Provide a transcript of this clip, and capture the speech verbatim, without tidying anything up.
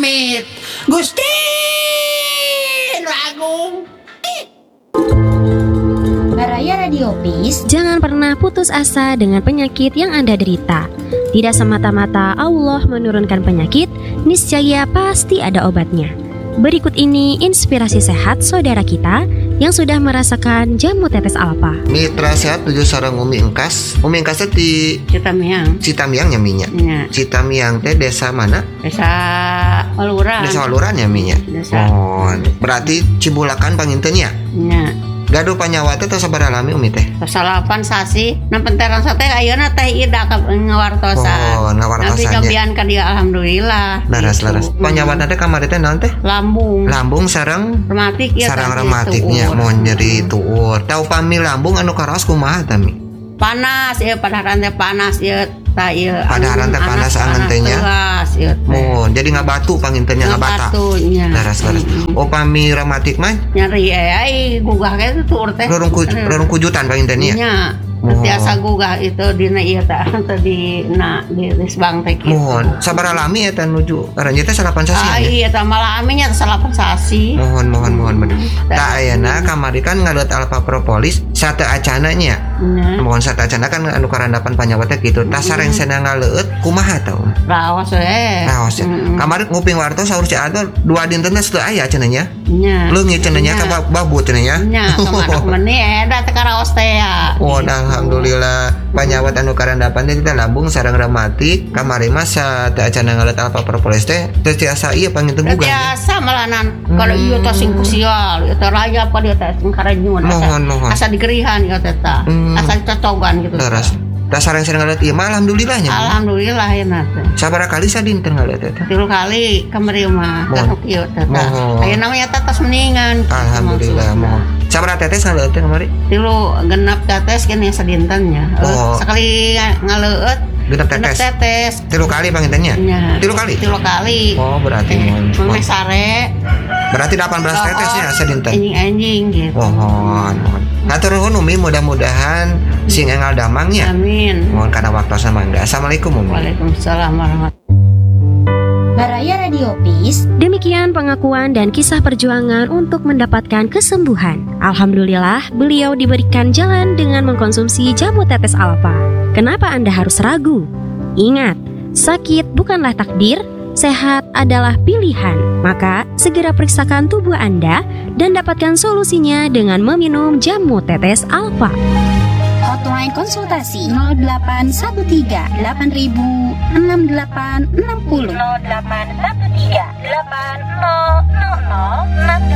pamit. Gusti Agung. Baraya Radio Peace. Jangan pernah putus asa dengan penyakit yang Anda derita. Tidak semata-mata Allah menurunkan penyakit, niscaya pasti ada obatnya. Berikut ini inspirasi sehat saudara kita yang sudah merasakan jamu tetes alfa. Mitra sehat tujuh sareng Umi Engkas. Umi Engkas teh di Citamiang. Citamiang nya minya. Nya. Citamiang teh desa mana? Desa Waluran. Desa Waluran ya minya. Desa. Oh, berarti Cibulakan panginten nya. Nya. Gaduh panyawa teh tos sabaraha lami Umi teh? Salapan sasi. Nampen terang teh ayeuna teh ida ngawartosan. Oh, ngawartosannya. Tapi kabian ka dia alhamdulillah. Laras-laras. Gitu. Panyawa teh kamari teh naon teh? Lambung. Lambung sareng Rematik ya. sarang rematiknya mau nyeri tuur. Tau pami lambung anu karaos kumaha tami? Panas ya padaharan teh panas ya ta ieu. Padaharan teh panas angan teh nya. Oh, jadi ngabatu pangintennya ngabata. Ngabatunya. Laras-laras. Oh pami rematik mah Nyeri ai gugah ge tuur teh. rorong ku, rorong kujutan pangintennya. Nya. Biasa gugah itu dina ieu teh tadi na di Risbang teh kitu. Mohon sabaraha lami eta nuju aranjeun teh salapan sasi. Ah iya teh malah aminya salapan sasi. Mohon mohon mohon bener. Da ayeuna kamari kan ngalut alfa propolis sate acana nya. Mohon sate acana kan anu karandapan panyawa teh kitu. Tas sareng cenah ngaleut kumaha tah? Raos we. Raos. Kamari nguping wartos saur si Ado dua dinten teh teu aya cenah nya. Nya. Leungit cenah nya ka babu cenah nya. Nya kemana meni eta teh karaos teh ya. Oh alhamdulillah panyawat anu karandapan teh kita lambung sareng rematik kamari mah sate acana ngaleut alfa propolis teh teu tiasa ieu panginten gugah. Biasa malanan kalau ieu teh sing kusial ieu teh raya apa dia teh sing karanyun asa asa digerihan ieu teh tah. Asa cocogan gitu. Laras. Da sareng sareng ngaleut ieu mah alhamdulillah nya. Alhamdulillah euna teh. Sabaraha kali sadinten ngaleut teh? Tilu kali kamari mah garuk ieu teh tah. Ayeuna mah eta tos mendingan. Alhamdulillah mohon. Sabaraha tetes ngaleut teh kamari? Tilu genep tetes kene sadinten nya. Sekali ngaleut genep tetes. tetes. Tilu kali pangintennya? Tilu kali? Tilu kali. Oh berarti mohon. Meh sare. Berarti delapan belas tetesnya sadinten. Anjing-anjing gitu. Mohon mohon. Hatur nuhun Umi, mudah-mudahan sing engal damangnya. Amin. Mohon kana waktu samangga. Assalamualaikum Umi. Waalaikumsalam warahmatullahi. Baraya Radio Peace. Demikian pengakuan dan kisah perjuangan untuk mendapatkan kesembuhan. Alhamdulillah, beliau diberikan jalan dengan mengkonsumsi jamu tetes alfa. Kenapa Anda harus ragu? Ingat, sakit bukanlah takdir, sehat adalah pilihan. Maka, segera periksakan tubuh Anda dan dapatkan solusinya dengan meminum jamu tetes alfa. Hotline konsultasi nol delapan satu tiga delapan ribu enam delapan enam nol. nol delapan satu tiga delapan nol